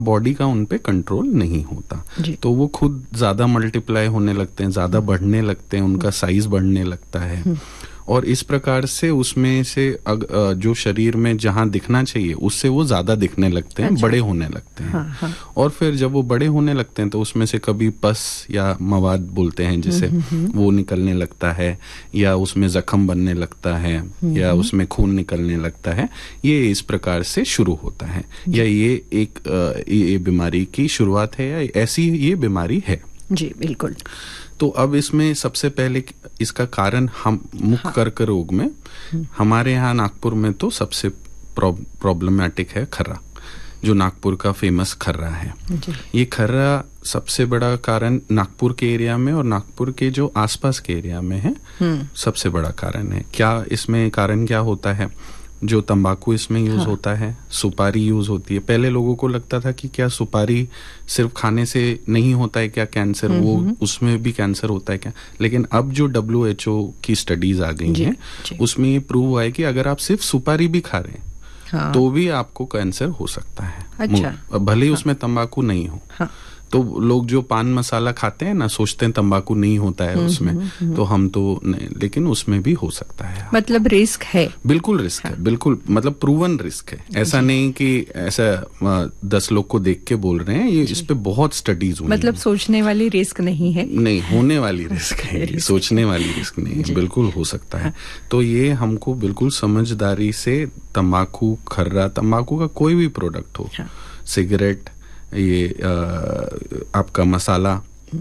Body का उन पे कंट्रोल नहीं होता, तो वो खुद ज्यादा मल्टीप्लाई होने लगते हैं, ज्यादा बढ़ने लगते हैं, उनका साइज बढ़ने लगता है और इस प्रकार से उसमें से जो शरीर में जहां दिखना चाहिए उससे वो ज्यादा दिखने लगते हैं, बड़े होने लगते हैं। हाँ। और फिर जब वो बड़े होने लगते हैं तो उसमें से कभी पस या मवाद बोलते हैं जिसे वो निकलने लगता है, या उसमें जख्म बनने लगता है, या उसमें खून निकलने लगता है। ये इस प्रकार से शुरू होता है, या ये एक ये बीमारी की शुरुआत है, या ऐसी ये बीमारी है। जी बिल्कुल। तो अब इसमें सबसे पहले इसका कारण हम मुख कर्क रोग में हमारे यहाँ नागपुर में तो सबसे प्रॉब्लमेटिक है खर्रा, जो नागपुर का फेमस खर्रा है। ये खर्रा सबसे बड़ा कारण नागपुर के एरिया में और नागपुर के जो आसपास के एरिया में है, सबसे बड़ा कारण है। क्या इसमें कारण क्या होता है? जो तंबाकू इसमें यूज होता है, सुपारी यूज होती है। पहले लोगों को लगता था कि क्या सुपारी सिर्फ खाने से नहीं होता है क्या कैंसर, वो उसमें भी कैंसर होता है क्या? लेकिन अब जो WHO की स्टडीज आ गई हैं उसमें ये प्रूव हुआ है कि अगर आप सिर्फ सुपारी भी खा रहे हैं तो भी आपको कैंसर हो सकता है। अच्छा। भले ही उसमें तंबाकू नहीं हो। तो लोग जो पान मसाला खाते हैं ना, सोचते हैं तंबाकू नहीं होता है उसमें, तो हम तो नहीं, लेकिन उसमें भी हो सकता है। मतलब रिस्क है, बिल्कुल रिस्क है, बिल्कुल, मतलब प्रूवन रिस्क है। ऐसा नहीं कि ऐसा 10 लोग को देख के बोल रहे हैं, ये इस पे बहुत स्टडीज हुई। मतलब सोचने वाली रिस्क नहीं है, नहीं, होने वाली रिस्क है, सोचने वाली रिस्क नहीं है, बिल्कुल हो सकता है। तो ये हमको बिल्कुल समझदारी से तंबाकू, खर्रा, तंबाकू का कोई भी प्रोडक्ट हो, सिगरेट, ये आपका मसाला,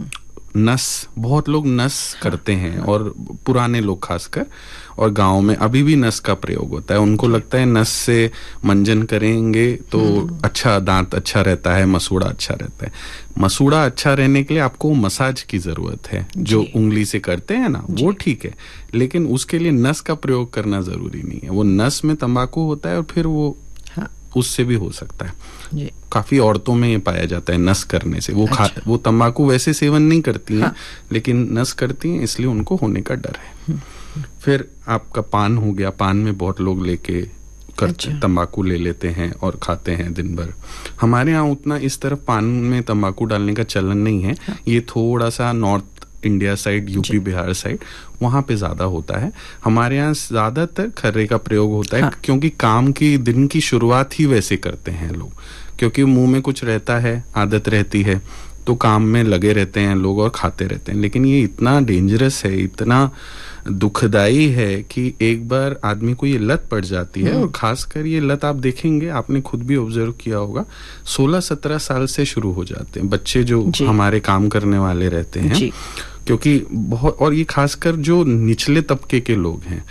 नस, बहुत लोग नस करते हैं और पुराने लोग खासकर, और गांव में अभी भी नस का प्रयोग होता है। उनको लगता है नस से मंजन करेंगे तो अच्छा, दांत अच्छा रहता है, मसूड़ा अच्छा रहता है। मसूड़ा अच्छा रहने के लिए आपको मसाज की जरूरत है, जो उंगली से करते हैं ना, वो ठीक है, लेकिन उसके लिए नस का प्रयोग करना जरूरी नहीं है। वो नस में तंबाकू होता है और फिर वो उससे भी हो सकता है। काफी औरतों में ये पाया जाता है नस करने से। वो तंबाकू वैसे सेवन नहीं करती हैं, लेकिन नस करती हैं, इसलिए उनको होने का डर है। फिर आपका पान हो गया, पान में बहुत लोग लेके करते तंबाकू ले लेते हैं और खाते हैं दिन भर। हमारे यहाँ उतना इस तरफ पान में तंबाकू डालने का चलन नहीं है। ये थोड़ा सा north India side, UP Bihar side, वहां पे ज्यादा होता है। हमारे यहाँ ज्यादातर खर्रे का प्रयोग होता है, क्योंकि काम की दिन की शुरुआत ही वैसे करते हैं लोग, क्योंकि मुंह में कुछ रहता है, आदत रहती है, तो काम में लगे रहते हैं लोग और खाते रहते हैं। लेकिन ये इतना डेंजरस है, इतना दुखदाई है कि एक बार आदमी को ये लत पड़ जाती है, और खासकर ये लत आप देखेंगे, आपने खुद भी ऑब्जर्व किया होगा, 16-17 साल से शुरू हो जाते हैं बच्चे जो हमारे काम करने वाले रहते हैं, क्योंकि बहुत, और ये खासकर जो निचले तबके के लोग हैं,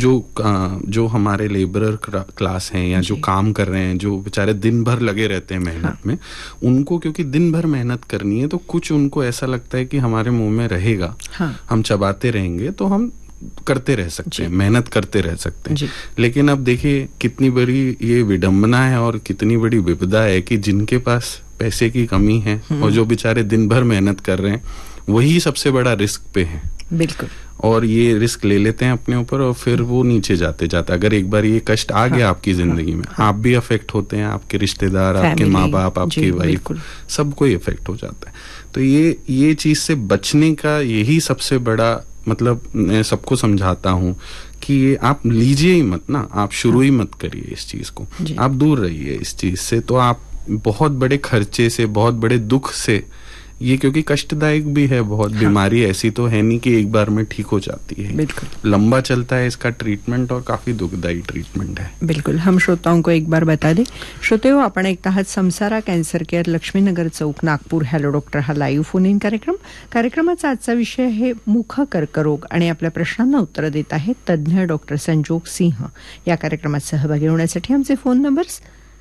जो हमारे लेबरर क्लास हैं, या जो काम कर रहे हैं, जो बेचारे दिन भर लगे रहते हैं मेहनत में, उनको क्योंकि दिन भर मेहनत करनी है, तो कुछ उनको ऐसा लगता है कि हमारे मुंह में रहेगा, हम चबाते रहेंगे तो हम करते रह सकते हैं, मेहनत करते रह सकते हैं। लेकिन अब देखिए कितनी बड़ी ये विडंबना है और कितनी बड़ी विपदा है कि जिनके पास पैसे की कमी है और जो बेचारे दिन भर मेहनत कर रहे हैं, वही सबसे बड़ा रिस्क पे है। बिल्कुल। और ये रिस्क ले लेते हैं अपने ऊपर, और फिर वो नीचे जाते जाते, अगर एक बार ये कष्ट आ गया आपकी जिंदगी में, आप भी अफेक्ट होते हैं, आपके रिश्तेदार, आपके माँ बाप, आपकी वाइफ, सबको इफेक्ट हो जाता है। तो ये चीज से बचने का यही सबसे बड़ा, मतलब मैं सबको समझाता हूँ कि ये आप लीजिए ही मत ना, आप शुरू ही मत करिए इस चीज को, आप दूर रहिए इस चीज से, तो आप बहुत बड़े खर्चे से, बहुत बड़े दुख से, ये क्योंकि कष्टदायक भी है बहुत, बीमारी ऐसी तो है नहीं कि एक बार में ठीक हो जाती है, बिल्कुल लंबा चलता है इसका ट्रीटमेंट, और काफी दुखदायी ट्रीटमेंट है। बिल्कुल। हम श्रोताओं को एक बार बता दें, श्रोतेहो, आपण ऐकता आहात समसारा कॅन्सर केअर, लक्ष्मीनगर चौक, नागपूर. हॅलो डॉक्टर हा लाईव्ह फोन इन कार्यक्रम. कार्यक्रमाचा आजचा विषय आहे मुख कर्करोग, आणि आपल्या प्रश्नांना उत्तर देत आहेत तज्ज्ञ डॉक्टर संजोग सिंह. या कार्यक्रमात सहभागी होण्यासाठी आमचे फोन नंबर्स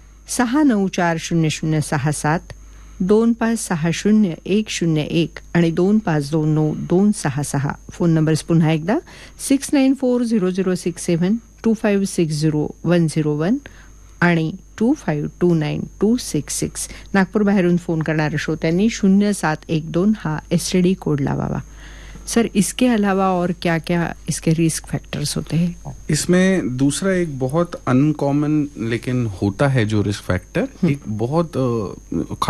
6940067, 2560-101 आणि 2529-266. फोन नंबर्स पुन्हा एकदा 69400672560101 आणि 2529-266. नागपूर बाहेरून फोन करणाऱ्या श्रोत्यांनी 0712 हा STD कोड लावावा. सर, इसके अलावा और क्या क्या इसके रिस्क फैक्टर्स होते हैं? इसमें दूसरा एक बहुत अनकॉमन लेकिन होता है जो रिस्क फैक्टर, एक बहुत